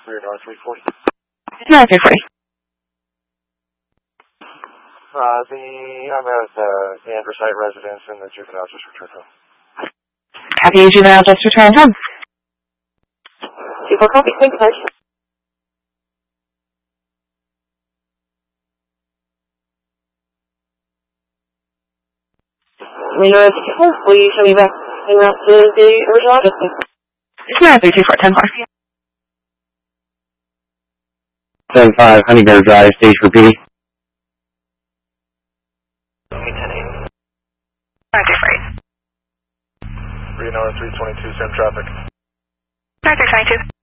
Rear North 340. North 340. I'm at the Androsite residence and the juvenile just returned home. Copy, juvenile just returned home. 2-4 copy, thanks, Sarge. Rear 2-4, will you show me back en route to the original address, please? North 324, 10-4. 10-5, Honeyburn Drive, stage for PD. North 340. Rear North 322, same traffic. North 322.